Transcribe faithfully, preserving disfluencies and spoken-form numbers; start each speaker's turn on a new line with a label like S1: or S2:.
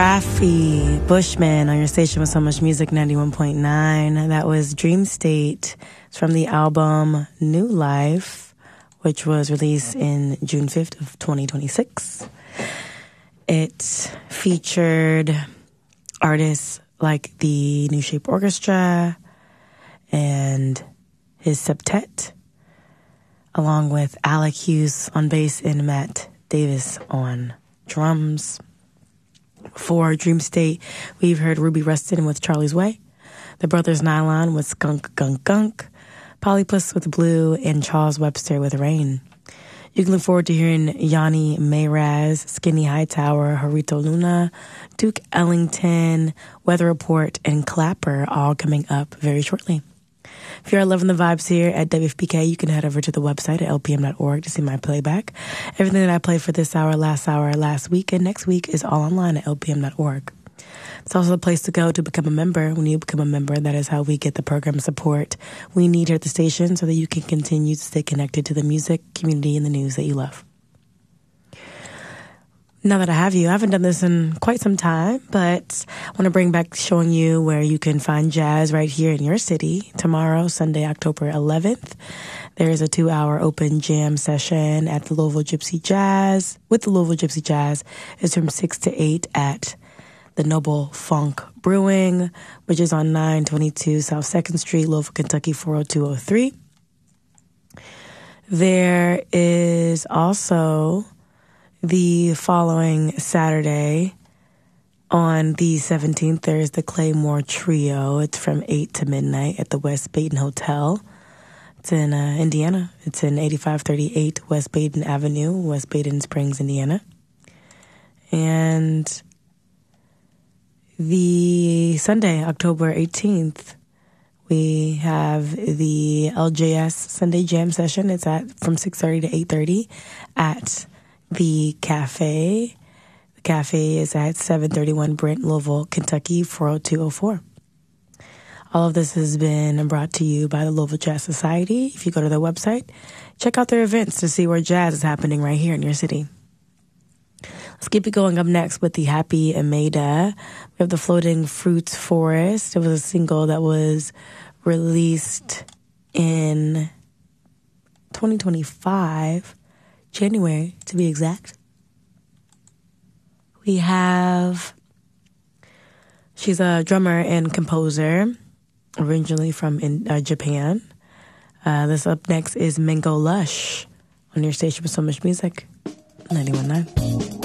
S1: Raffi Bushman on your station with so much music, ninety-one point nine. That was Dream State. It's from the album New Life, which was released in June fifth of twenty twenty-six. It featured artists like the New Shape Orchestra and his septet, along with Alec Hughes on bass and Matt Davis on drums. For Dream State, we've heard Ruby Rustin with Charlie's Way, the Brothers Nylon with Skunk Gunk Gunk, Polypuss with Blue, and Charles Webster with Rain. You can look forward to hearing Yanni Mayraz, Skinny Hightower, Harito Luna, Duke Ellington, Weather Report, and Clapper all coming up very shortly. If you're loving the vibes here at W F P K, you can head over to the website at L P M dot org to see my playback. Everything that I played for this hour, last hour, last week, and next week is all online at L P M dot org. It's also the place to go to become a member. When you become a member, that is how we get the program support we need here at the station so that you can continue to stay connected to the music, community, and the news that you love. Now that I have you, I haven't done this in quite some time, but I want to bring back showing you where you can find jazz right here in your city. Tomorrow, Sunday, October eleventh, there is a two-hour open jam session at the Louisville Gypsy Jazz. With the Louisville Gypsy Jazz, it's from six to eight at the Noble Funk Brewing, which is on nine twenty-two South second Street, Louisville, Kentucky, four oh two oh three. There is also the following Saturday, on the seventeenth, there is the Claymore Trio. It's from eight to midnight at the West Baden Hotel. It's in uh, Indiana. It's in eighty-five thirty-eight West Baden Avenue, West Baden Springs, Indiana. And the Sunday, October eighteenth, we have the L J S Sunday Jam Session. It's at from six thirty to eight thirty at the Cafe. The Cafe is at seven thirty-one Brent, Louisville, Kentucky, four oh two oh four. All of this has been brought to you by the Louisville Jazz Society. If you go to their website, check out their events to see where jazz is happening right here in your city. Let's keep it going. Up next with the Happy Ameda. We have the Floating Fruits Forest. It was a single that was released in twenty twenty-five. January, to be exact. We have, she's a drummer and composer, originally from in, uh, Japan. Uh, this up next is Mango Lush on your station with so much music, ninety-one point nine.